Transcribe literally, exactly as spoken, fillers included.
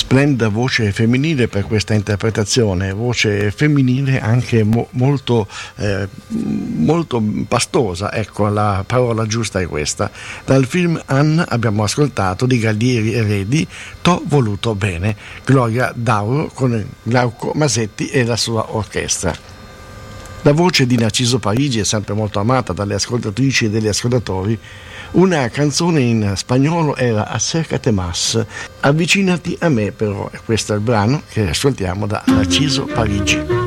Splendida voce femminile per questa interpretazione, voce femminile anche mo- molto, eh, molto pastosa, ecco, la parola giusta è questa. Dal film Anna abbiamo ascoltato di Gallieri e Redi T'ho voluto bene, Gloria Dauro con Glauco Masetti e la sua orchestra. La voce di Narciso Parigi è sempre molto amata dalle ascoltatrici e dagli ascoltatori. Una canzone in spagnolo era Acércate más, avvicinati a me però, e questo è il brano che ascoltiamo da Narciso Parigi.